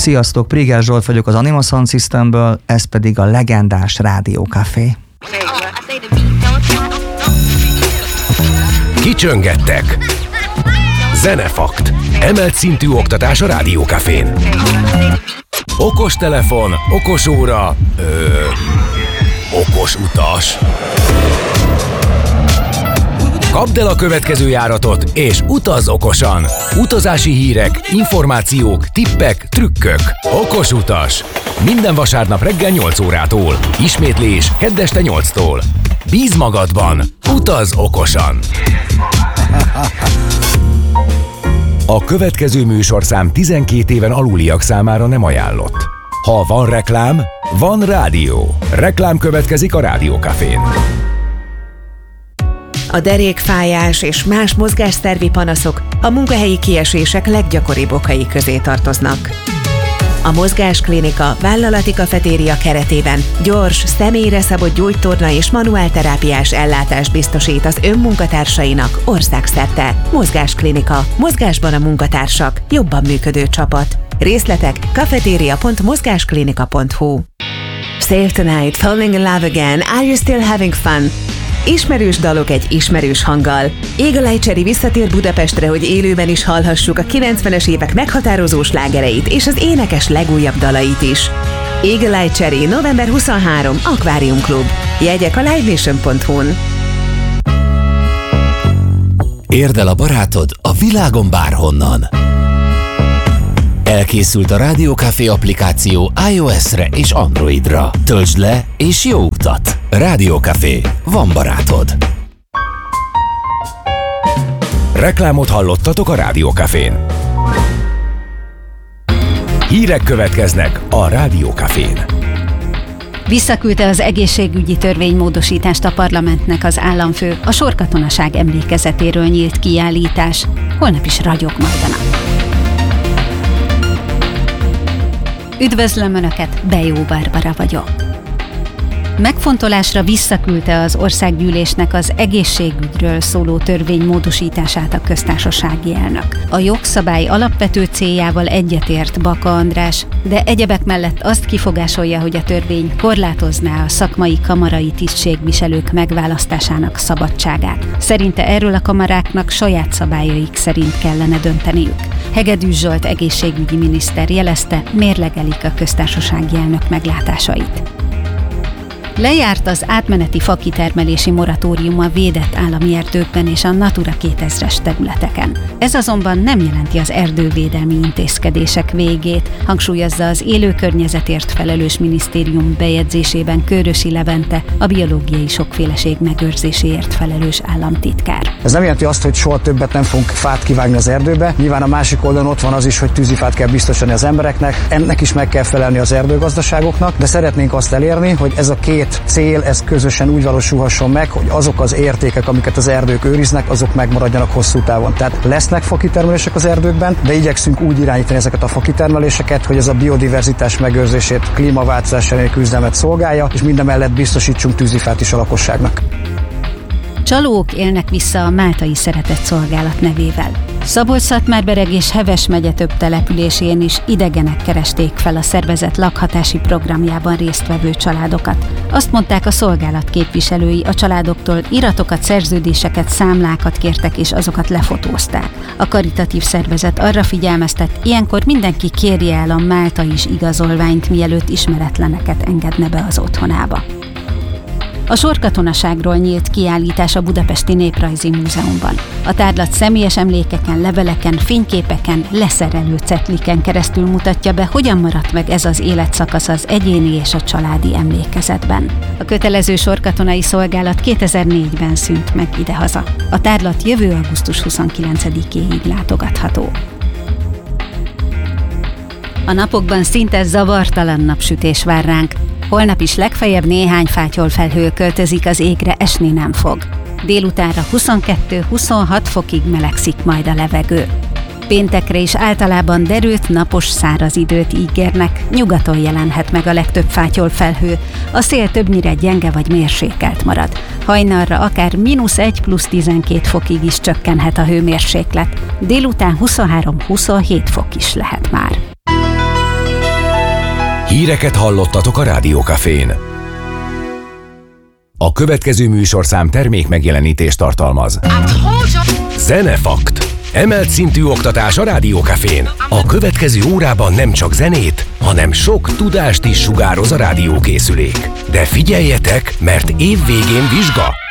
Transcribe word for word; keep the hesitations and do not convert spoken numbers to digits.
Sziasztok, Priger Zsolt vagyok az Anima Sound Systemből, ez pedig a legendás Rádió Café. Kicsöngettek. Zenefakt. Emelt szintű oktatás a Rádió Cafén. Okos telefon, okos óra, ö, okos utas. Kapd el a következő járatot, és utazz okosan! Utazási hírek, információk, tippek, trükkök. Okos utas. Minden vasárnap reggel nyolc órától. Ismétlés kedd este nyolctól. Bízz magadban! Utazz okosan! A következő műsorszám tizenkét éven aluliak számára nem ajánlott. Ha van reklám, van rádió. Reklám következik a Rádió Cafén. A derékfájás és más mozgásszervi panaszok a munkahelyi kiesések leggyakoribb okai közé tartoznak. A Mozgásklinika vállalati kafetéria keretében gyors, személyre szabott gyógytorna és manuálterápiás ellátást biztosít az önmunkatársainak országszerte. Mozgásklinika. Mozgásban a munkatársak. Jobban működő csapat. Részletek cafeteria pont mozgásklinika pont hu. Save tonight, falling in love again, are you still having fun? Ismerős dalok egy ismerős hanggal. Eagle Eye Cherry visszatér Budapestre, hogy élőben is hallhassuk a kilencvenes évek meghatározó slágereit és az énekes legújabb dalait is. Eagle Eye Cherry november huszonharmadika Aquarium Club. Jegyek a live nation pont hu-n. Érd el a barátod a világon bárhonnan. Elkészült a Rádió Café applikáció iOS-re és Androidra. Töltsd le és jó utat! Rádió Café. Van barátod. Reklámot hallottatok a Rádió Cafén. Hírek következnek a Rádió Cafén. Visszaküldte az egészségügyi törvénymódosítást a parlamentnek az államfő, a sorkatonaság emlékezetéről nyílt kiállítás. Holnap is ragyog majd a nap. Üdvözlöm Önöket, Bejó Barbara vagyok. Megfontolásra visszaküldte az országgyűlésnek az egészségügyről szóló törvény módosítását a köztársasági elnök. A jogszabály alapvető céljával egyetért Baka András, de egyebek mellett azt kifogásolja, hogy a törvény korlátozná a szakmai kamarai tisztségviselők megválasztásának szabadságát. Szerinte erről a kamaráknak saját szabályaik szerint kellene dönteniük. Hegedűs Zsolt egészségügyi miniszter jelezte, mérlegelik a köztársasági elnök meglátásait. Lejárt az átmeneti fakitermelési moratórium a védett állami erdőkben és a Natura kétezres területeken. Ez azonban nem jelenti az erdővédelmi intézkedések végét, hangsúlyozza az élő környezetért felelős minisztérium bejegyzésében Körösi Levente, a biológiai sokféleség megőrzéséért felelős államtitkár. Ez nem jelenti azt, hogy soha többet nem fogunk fát kivágni az erdőbe. Nyilván a másik oldalon ott van az is, hogy tűzifát kell biztosítani az embereknek, ennek is meg kell felelni az erdőgazdaságoknak, de szeretnénk azt elérni, hogy ez a két cél, ez közösen úgy valósulhasson meg, hogy azok az értékek, amiket az erdők őriznek, azok megmaradjanak hosszú távon. Tehát lesznek fakitermelések az erdőkben, de igyekszünk úgy irányítani ezeket a fakitermeléseket, hogy ez a biodiverzitás megőrzését, klímaváltozás elleni küzdelmet szolgálja, és mindemellett biztosítsunk tűzifát is a lakosságnak. Csalók élnek vissza a Máltai Szeretett Szolgálat nevével. Szabolcs-Szatmár-Bereg és Heves megye több településén is idegenek keresték fel a szervezet lakhatási programjában résztvevő családokat. Azt mondták a szolgálat képviselői, a családoktól iratokat, szerződéseket, számlákat kértek és azokat lefotózták. A karitatív szervezet arra figyelmeztet, ilyenkor mindenki kérje el a máltai igazolványt, mielőtt ismeretleneket engedne be az otthonába. A sorkatonaságról nyílt kiállítás a Budapesti Néprajzi Múzeumban. A tárlat személyes emlékeken, leveleken, fényképeken, leszerelő cetliken keresztül mutatja be, hogyan maradt meg ez az életszakasz az egyéni és a családi emlékezetben. A kötelező sorkatonai szolgálat kétezer-négyben szűnt meg idehaza. A tárlat jövő augusztus huszonkilencedikéig látogatható. A napokban szinte zavartalan napsütés vár ránk. Holnap is legfeljebb néhány fátyolfelhő költözik az égre, esni nem fog. Délutánra huszonkettő-huszonhat fokig melegszik majd a levegő. Péntekre is általában derült, napos, száraz időt ígérnek, nyugaton jelenhet meg a legtöbb fátyolfelhő, a szél többnyire gyenge vagy mérsékelt marad. Hajnalra akár mínusz egy plusz tizenkét fokig is csökkenhet a hőmérséklet, délután huszonhárom-huszonhét fok is lehet már. Híreket hallottatok a Rádiókafén. A következő műsorszám termék megjelenítést tartalmaz. Zenefakt. Emelt szintű oktatás a Rádiókafén. A következő órában nem csak zenét, hanem sok tudást is sugároz a rádiókészülék. De figyeljetek, mert év végén vizsga.